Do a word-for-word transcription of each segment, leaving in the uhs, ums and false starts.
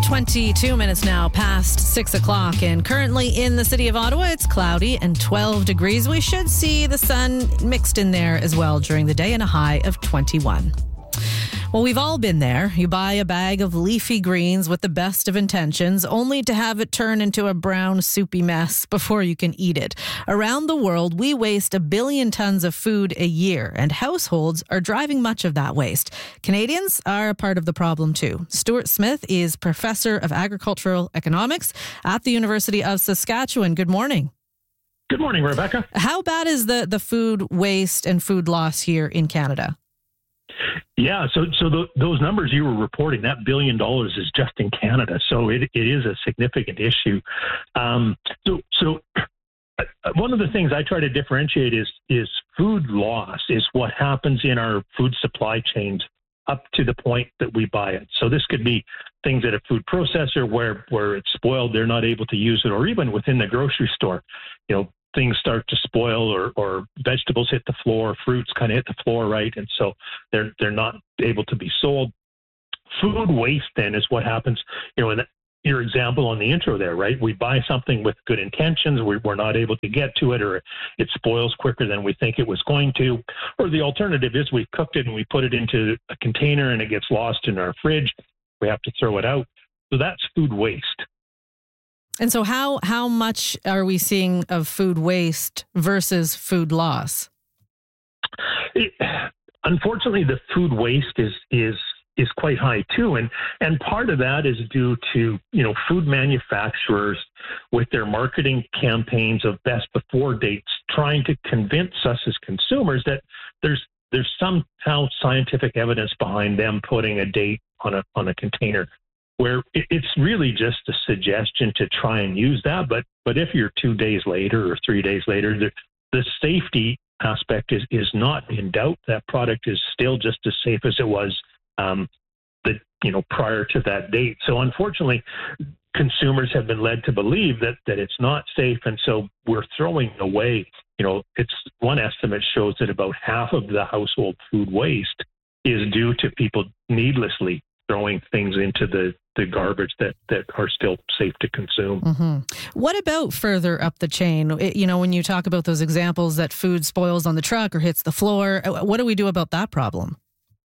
twenty-two minutes now past six o'clock, and currently in the city of Ottawa, it's cloudy and twelve degrees. We should see the sun mixed in there as well during the day, and a high of twenty-one. Well, we've all been there. You buy a bag of leafy greens with the best of intentions, only to have it turn into a brown, soupy mess before you can eat it. Around the world, we waste a billion tons of food a year, and households are driving much of that waste. Canadians are a part of the problem too. Stuart Smith is Professor of Agricultural Economics at the University of Saskatchewan. Good morning. Good morning, Rebecca. How bad is the, the food waste and food loss here in Canada? Yeah, so so the, those numbers you were reporting, that billion dollars is just in Canada, so it it is a significant issue. Um, so so one of the things I try to differentiate is is food loss is what happens in our food supply chains up to the point that we buy it. So this could be things at a food processor where where it's spoiled, they're not able to use it, or even within the grocery store, you know. Things start to spoil, or, or vegetables hit the floor, fruits kind of hit the floor, right? And so they're they're not able to be sold. Food waste then is what happens, you know, in your example on the intro there, right? We buy something with good intentions, we, we're not able to get to it, or it spoils quicker than we think it was going to. Or the alternative is we cooked it and we put it into a container and it gets lost in our fridge. We have to throw it out. So that's food waste. And so how how much are we seeing of food waste versus food loss? It, unfortunately, the food waste is is is quite high too, and and part of that is due to you know food manufacturers with their marketing campaigns of best before dates, trying to convince us as consumers that there's there's somehow scientific evidence behind them putting a date on a on a container, where it's really just a suggestion to try and use that. But but if you're two days later or three days later, the, the safety aspect is, is not in doubt. That product is still just as safe as it was um, the, you know, prior to that date. So unfortunately, consumers have been led to believe that, that it's not safe. And so we're throwing away, you know, it's one estimate shows that about half of the household food waste is due to people needlessly throwing things into the, the garbage that, that are still safe to consume. Mm-hmm. What about further up the chain? It, you know, when you talk about those examples that food spoils on the truck or hits the floor, what do we do about that problem?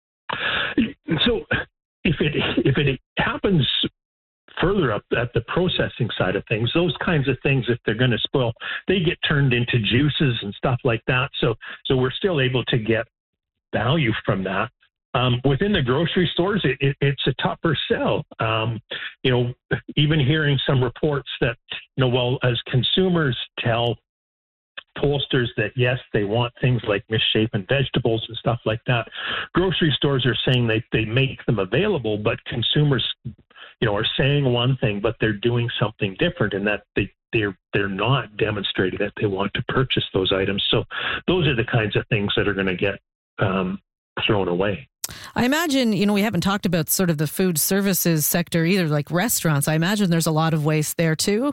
So if it if it happens further up at the processing side of things, those kinds of things, if they're going to spoil, they get turned into juices and stuff like that. So so we're still able to get value from that. Um, within the grocery stores, it, it, it's a tougher sell. Um, you know, even hearing some reports that, you know, well, as consumers tell pollsters that, yes, they want things like misshapen vegetables and stuff like that, grocery stores are saying they, they make them available, but consumers, you know, are saying one thing, but they're doing something different, and that they, they're, they're not demonstrating that they want to purchase those items. So those are the kinds of things that are going to get um, thrown away. I imagine, you know, we haven't talked about sort of the food services sector either, like restaurants. I imagine there's a lot of waste there too.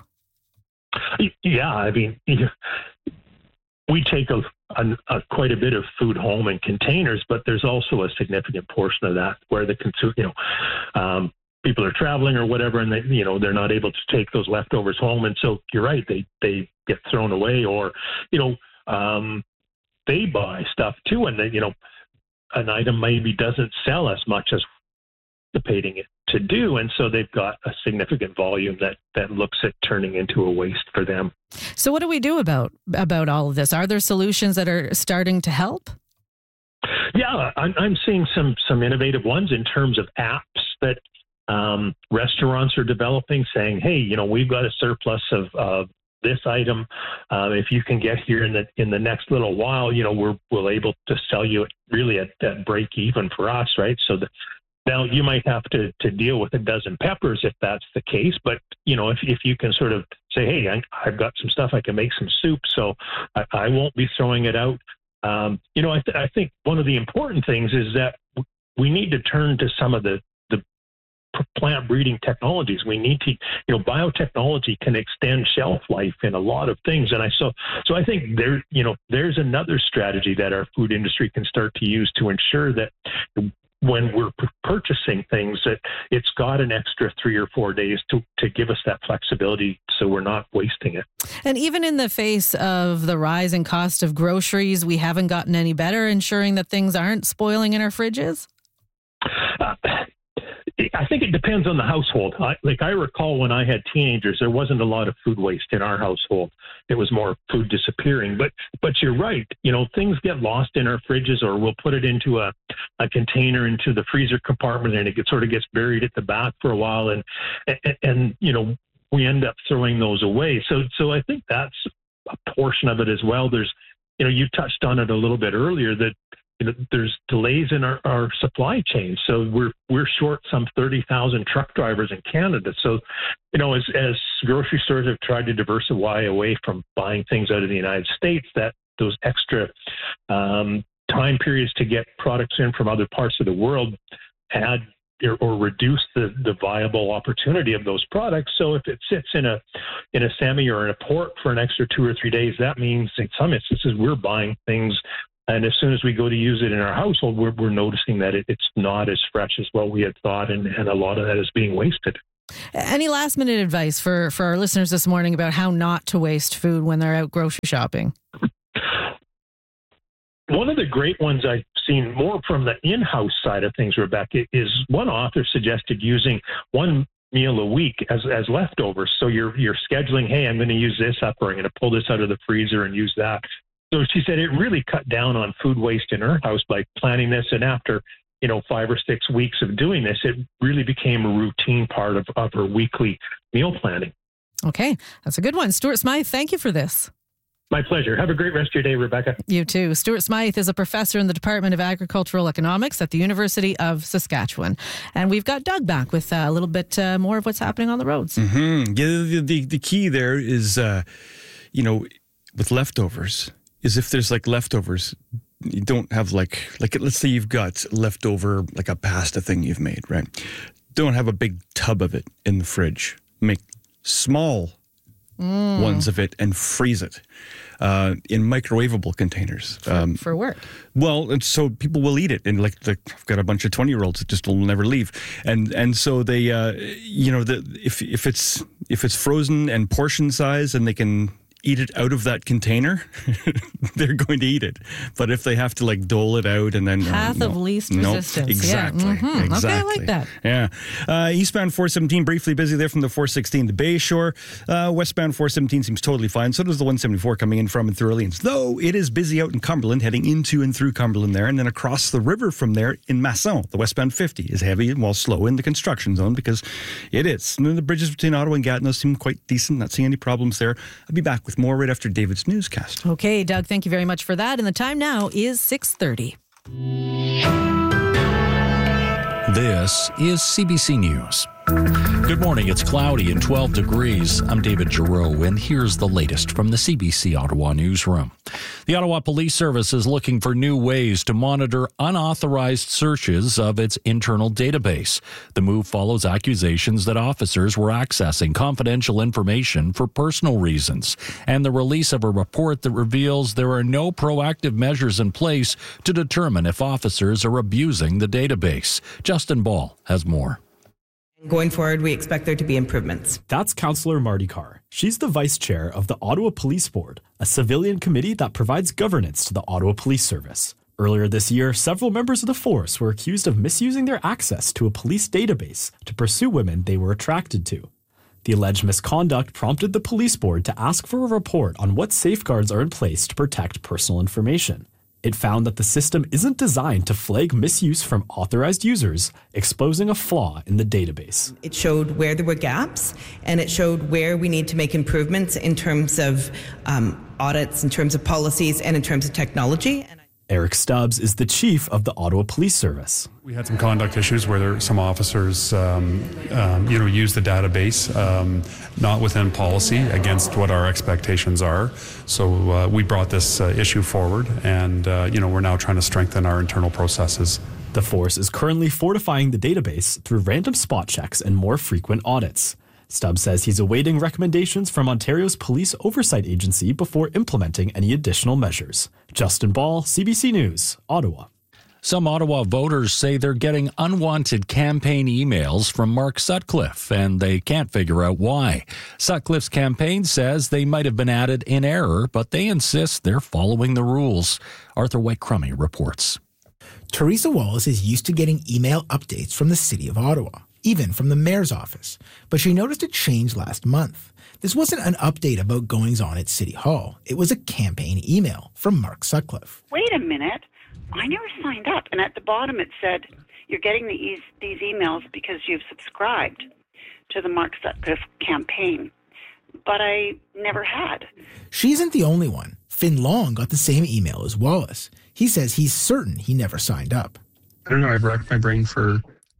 Yeah, I mean, we take a, a, a quite a bit of food home in containers, but there's also a significant portion of that where the consumer, you know, um, people are traveling or whatever, and they, you know, they're not able to take those leftovers home, and so you're right, they they get thrown away, or you know, um, they buy stuff too, and they, you know. An item maybe doesn't sell as much as anticipating it to do, and so they've got a significant volume that, that looks at turning into a waste for them. So what do we do about about all of this? Are there solutions that are starting to help? Yeah, I'm, I'm seeing some some innovative ones in terms of apps that um, restaurants are developing, saying, hey, you know, we've got a surplus of, of this item. Um, if you can get here in the in the next little while, you know, we're we're able to sell you really at that break even for us, right? So the, now you might have to to deal with a dozen peppers if that's the case, but you know, if if you can sort of say, hey, I, I've got some stuff, I can make some soup, so I, I won't be throwing it out. Um, you know, I, th- I think one of the important things is that we need to turn to some of the plant breeding technologies. We need to, you know, biotechnology can extend shelf life in a lot of things. And I so so I think there, you know, there's another strategy that our food industry can start to use to ensure that when we're p- purchasing things, that it's got an extra three or four days to, to give us that flexibility so we're not wasting it. And even in the face of the rise in cost of groceries, we haven't gotten any better ensuring that things aren't spoiling in our fridges? Uh, I think it depends on the household. I, like I recall when I had teenagers, there wasn't a lot of food waste in our household. It was more food disappearing. But but you're right. You know, things get lost in our fridges, or we'll put it into a, a container into the freezer compartment, and it gets, sort of gets buried at the back for a while, and, and and you know we end up throwing those away. So so I think that's a portion of it as well. There's you know you touched on it a little bit earlier that. You know, there's delays in our, our supply chain. So we're we're short some thirty thousand truck drivers in Canada. So, you know, as, as grocery stores have tried to diversify away from buying things out of the United States, that those extra um, time periods to get products in from other parts of the world add or, or reduce the, the viable opportunity of those products. So if it sits in a in a semi or in a port for an extra two or three days, that means in some instances we're buying things. And as soon as we go to use it in our household, we're, we're noticing that it, it's not as fresh as what we had thought, and, and a lot of that is being wasted. Any last minute advice for, for our listeners this morning about how not to waste food when they're out grocery shopping? One of the great ones I've seen more from the in-house side of things, Rebecca, is one author suggested using one meal a week as as leftovers. So you're you're scheduling, hey, I'm going to use this up, or I'm going to pull this out of the freezer and use that. So she said it really cut down on food waste in her house by planning this. And after, you know, five or six weeks of doing this, it really became a routine part of, of her weekly meal planning. Okay, that's a good one. Stuart Smythe, thank you for this. My pleasure. Have a great rest of your day, Rebecca. You too. Stuart Smythe is a professor in the Department of Agricultural Economics at the University of Saskatchewan. And we've got Doug back with uh, a little bit uh, more of what's happening on the roads. Mm-hmm. Yeah, the, the, the key there is, uh, you know, with leftovers, is if there's like leftovers, you don't have like, like let's say you've got leftover, like a pasta thing you've made, right? Don't have a big tub of it in the fridge. Make small mm. ones of it and freeze it uh, in microwavable containers. For, um, for work. Well, and so people will eat it. And like the, I've got a bunch of twenty-year-olds that just will never leave. And and so they, uh, you know, the, if if it's if it's frozen and portion size and they can eat it out of that container, they're going to eat it. But if they have to like dole it out and then path uh, of no, least no, resistance, exactly, yeah. Mm-hmm. exactly. Okay, I like that. Yeah, uh, eastbound four seventeen briefly busy there from the four sixteen to Bay Shore. Uh, westbound four seventeen seems totally fine. So does the one seventy-four coming in from and through Orleans. Though it is busy out in Cumberland, heading into and through Cumberland there, and then across the river from there in Masson. The westbound fifty is heavy while slow in the construction zone because it is. And then the bridges between Ottawa and Gatineau seem quite decent. Not seeing any problems there. I'll be back with more right after David newscast. Okay, Doug, thank you very much for that. And the time now is six thirty. This is C B C News. Good morning. It's cloudy and twelve degrees. I'm David Giroux, and here's the latest from the C B C Ottawa newsroom. The Ottawa Police Service is looking for new ways to monitor unauthorized searches of its internal database. The move follows accusations that officers were accessing confidential information for personal reasons, and the release of a report that reveals there are no proactive measures in place to determine if officers are abusing the database. Justin Ball has more. Going forward, we expect there to be improvements. That's Councillor Marty Carr. She's the vice chair of the Ottawa Police Board, a civilian committee that provides governance to the Ottawa Police Service. Earlier this year, several members of the force were accused of misusing their access to a police database to pursue women they were attracted to. The alleged misconduct prompted the police board to ask for a report on what safeguards are in place to protect personal information. It found that the system isn't designed to flag misuse from authorized users, exposing a flaw in the database. It showed where there were gaps, and it showed where we need to make improvements in terms of um, audits, in terms of policies, and in terms of technology. And Eric Stubbs is the chief of the Ottawa Police Service. We had some conduct issues where there, some officers, um, um, you know, used the database um, not within policy against what our expectations are. So uh, we brought this uh, issue forward, and uh, you know, we're now trying to strengthen our internal processes. The force is currently fortifying the database through random spot checks and more frequent audits. Stubbs says he's awaiting recommendations from Ontario's Police Oversight Agency before implementing any additional measures. Justin Ball, C B C News, Ottawa. Some Ottawa voters say they're getting unwanted campaign emails from Mark Sutcliffe, and they can't figure out why. Sutcliffe's campaign says they might have been added in error, but they insist they're following the rules. Arthur White-Crummey reports. Teresa Wallace is used to getting email updates from the City of Ottawa, even from the mayor's office, but she noticed a change last month. This wasn't an update about goings-on at City Hall. It was a campaign email from Mark Sutcliffe. Wait a minute. I never signed up. And at the bottom it said, you're getting these, these emails because you've subscribed to the Mark Sutcliffe campaign. But I never had. She isn't the only one. Finn Long got the same email as Wallace. He says he's certain he never signed up. I don't know. I've racked my brain for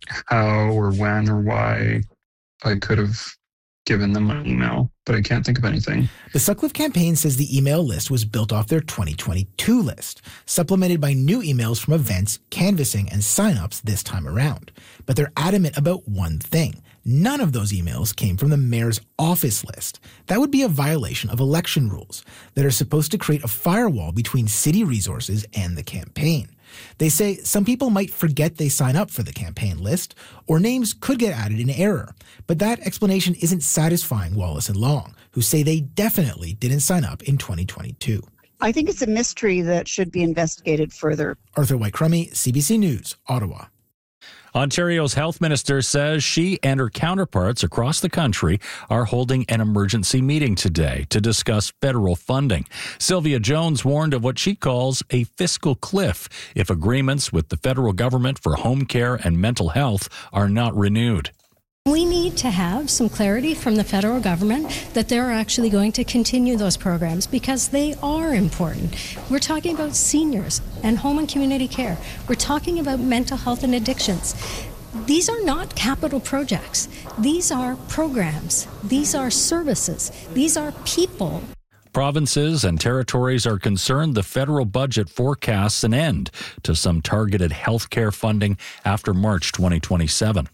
how or when or why I could have given them an email, but I can't think of anything. The Sutcliffe campaign says the email list was built off their twenty twenty-two list, supplemented by new emails from events, canvassing, and signups this time around. But they're adamant about one thing. None of those emails came from the mayor's office list. That would be a violation of election rules that are supposed to create a firewall between city resources and the campaign. They say some people might forget they sign up for the campaign list, or names could get added in error. But that explanation isn't satisfying Wallace and Long, who say they definitely didn't sign up in twenty twenty-two. I think it's a mystery that should be investigated further. Arthur White-Crummey, C B C News, Ottawa. Ontario's health minister says she and her counterparts across the country are holding an emergency meeting today to discuss federal funding. Sylvia Jones warned of what she calls a fiscal cliff if agreements with the federal government for home care and mental health are not renewed. We need to have some clarity from the federal government that they're actually going to continue those programs because they are important. We're talking about seniors and home and community care. We're talking about mental health and addictions. These are not capital projects. These are programs. These are services. These are people. Provinces and territories are concerned the federal budget forecasts an end to some targeted health care funding after March twenty twenty-seven.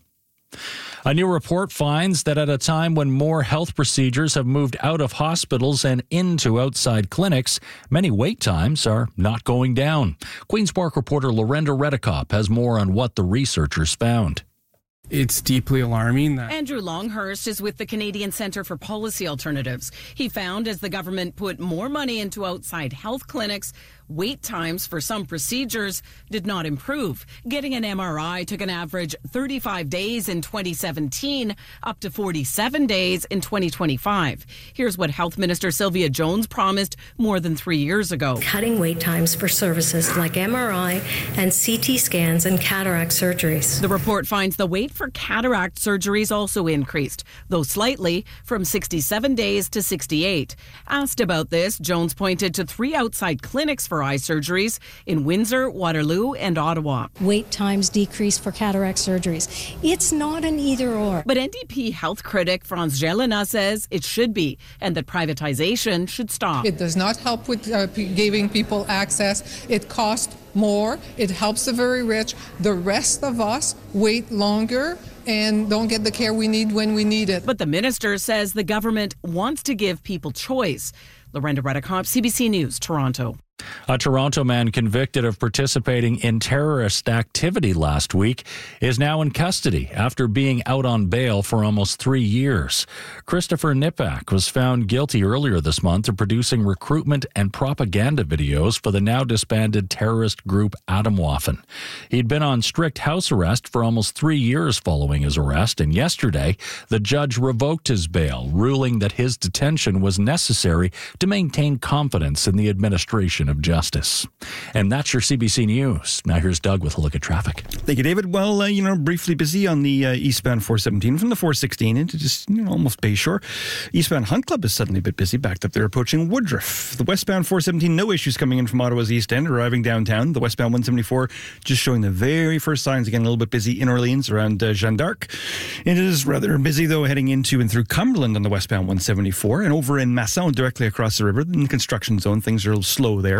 A new report finds that at a time when more health procedures have moved out of hospitals and into outside clinics, many wait times are not going down. Queen's Park reporter Lorenda Redekop has more on what the researchers found. It's deeply alarming that Andrew Longhurst is with the Canadian Centre for Policy Alternatives. He found as the government put more money into outside health clinics, wait times for some procedures did not improve. Getting an M R I took an average thirty-five days in twenty seventeen, up to forty-seven days in twenty twenty-five. Here's what Health Minister Sylvia Jones promised more than three years ago. Cutting wait times for services like M R I and C T scans and cataract surgeries. The report finds the wait for cataract surgeries also increased, though slightly, from sixty-seven days to sixty-eight. Asked about this, Jones pointed to three outside clinics for eye surgeries in Windsor, Waterloo, and Ottawa. Wait times decrease for cataract surgeries. It's not an either or. But N D P health critic Franz Jelena says it should be, and that privatization should stop. It does not help with uh, giving people access. It costs more. It helps the very rich. The rest of us wait longer and don't get the care we need when we need it. But the minister says the government wants to give people choice. Lorenda Redekop, C B C News, Toronto. A Toronto man convicted of participating in terrorist activity last week is now in custody after being out on bail for almost three years. Christopher Nipak was found guilty earlier this month of producing recruitment and propaganda videos for the now disbanded terrorist group Atomwaffen. He'd been on strict house arrest for almost three years following his arrest, and yesterday the judge revoked his bail, ruling that his detention was necessary to maintain confidence in the administration of justice. And that's your C B C News. Now here's Doug with a look at traffic. Thank you, David. Well, uh, you know, briefly busy on the uh, eastbound four seventeen from the four sixteen into just, you know, almost Bayshore. Eastbound Hunt Club is suddenly a bit busy, backed up there approaching Woodruff. The westbound four seventeen, no issues coming in from Ottawa's east end, arriving downtown. The westbound one seventy-four just showing the very first signs, again, a little bit busy in Orleans around uh, Jeanne d'Arc. It is rather busy, though, heading into and through Cumberland on the westbound one seventy-four. And over in Masson, directly across the river, in the construction zone, things are a little slow there.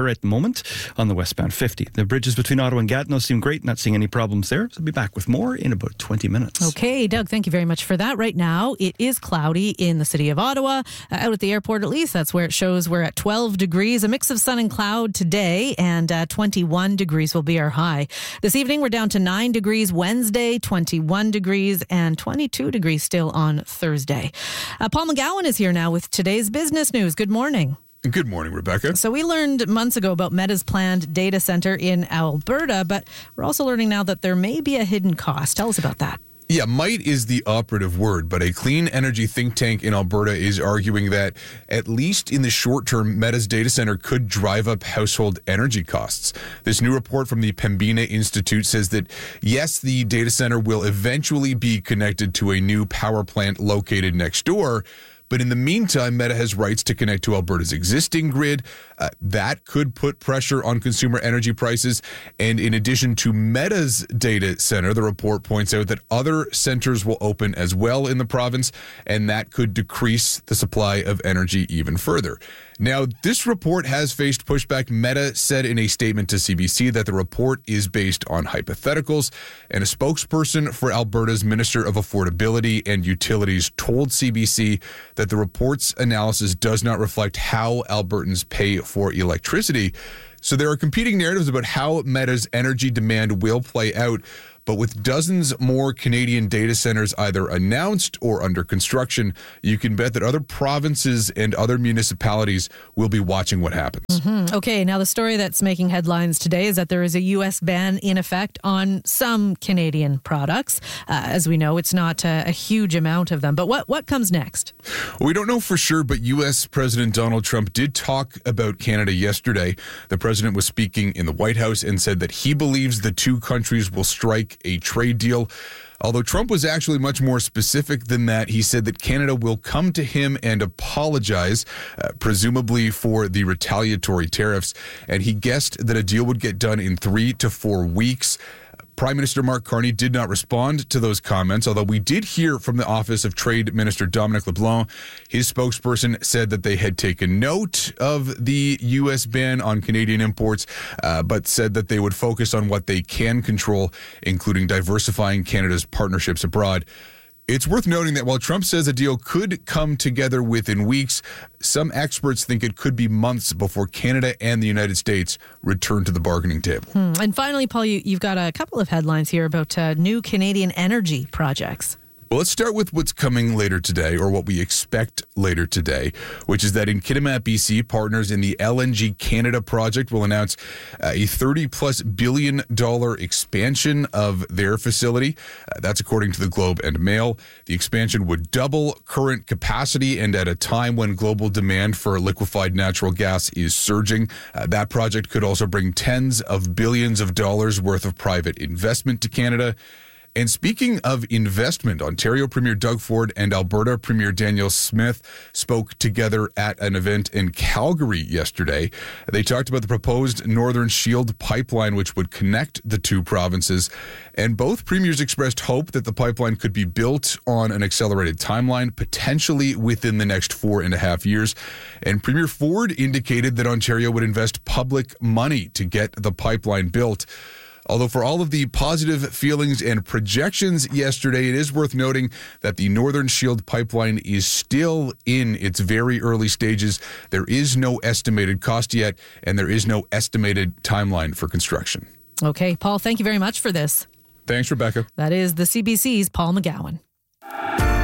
there at the moment on the westbound fifty. The bridges between Ottawa and Gatineau seem great. Not seeing any problems there. So I'll be back with more in about twenty minutes. Okay, Doug, thank you very much for that. Right now, it is cloudy in the city of Ottawa. Uh, out at the airport, at least, that's where it shows we're at twelve degrees. A mix of sun and cloud today, and uh, twenty-one degrees will be our high. This evening, we're down to nine degrees Wednesday, twenty-one degrees, and twenty-two degrees still on Thursday. Uh, Paul McGowan is here now with today's business news. Good morning. Good morning, Rebecca. So we learned months ago about Meta's planned data center in Alberta, but we're also learning now that there may be a hidden cost. Tell us about that. Yeah, might is the operative word, but a clean energy think tank in Alberta is arguing that, at least in the short term, Meta's data center could drive up household energy costs. This new report from the Pembina Institute says that, yes, the data center will eventually be connected to a new power plant located next door, but in the meantime, Meta has rights to connect to Alberta's existing grid. Uh, that could put pressure on consumer energy prices. And in addition to Meta's data center, the report points out that other centers will open as well in the province, and that could decrease the supply of energy even further. Now, this report has faced pushback. Meta said in a statement to C B C that the report is based on hypotheticals, and a spokesperson for Alberta's Minister of Affordability and Utilities told C B C that the report's analysis does not reflect how Albertans pay for electricity. So there are competing narratives about how Meta's energy demand will play out. But with dozens more Canadian data centers either announced or under construction, you can bet that other provinces and other municipalities will be watching what happens. Mm-hmm. Okay, now the story that's making headlines today is that there is a U S ban in effect on some Canadian products. Uh, as we know, it's not a, a huge amount of them. But what, what comes next? Well, we don't know for sure, but U S President Donald Trump did talk about Canada yesterday. The president was speaking in the White House and said that he believes the two countries will strike a trade deal. Although Trump was actually much more specific than that, he said that Canada will come to him and apologize, uh, presumably for the retaliatory tariffs. And he guessed that a deal would get done in three to four weeks. Prime Minister Mark Carney did not respond to those comments, although we did hear from the Office of Trade Minister Dominic LeBlanc. His spokesperson said that they had taken note of the U S ban on Canadian imports, uh, but said that they would focus on what they can control, including diversifying Canada's partnerships abroad. It's worth noting that while Trump says a deal could come together within weeks, some experts think it could be months before Canada and the United States return to the bargaining table. Hmm. And finally, Paul, you, you've got a couple of headlines here about uh, new Canadian energy projects. Well, let's start with what's coming later today, or what we expect later today, which is that in Kitimat, B C, partners in the L N G Canada project will announce a thirty plus billion dollar expansion of their facility. Uh, that's according to the Globe and Mail. The expansion would double current capacity, and at a time when global demand for liquefied natural gas is surging. Uh, that project could also bring tens of billions of dollars worth of private investment to Canada. And speaking of investment, Ontario Premier Doug Ford and Alberta Premier Danielle Smith spoke together at an event in Calgary yesterday. They talked about the proposed Northern Shield pipeline, which would connect the two provinces. And both premiers expressed hope that the pipeline could be built on an accelerated timeline, potentially within the next four and a half years. And Premier Ford indicated that Ontario would invest public money to get the pipeline built. Although for all of the positive feelings and projections yesterday, it is worth noting that the Northern Shield pipeline is still in its very early stages. There is no estimated cost yet, and there is no estimated timeline for construction. Okay, Paul, thank you very much for this. Thanks, Rebecca. That is the C B C's Paul McGowan.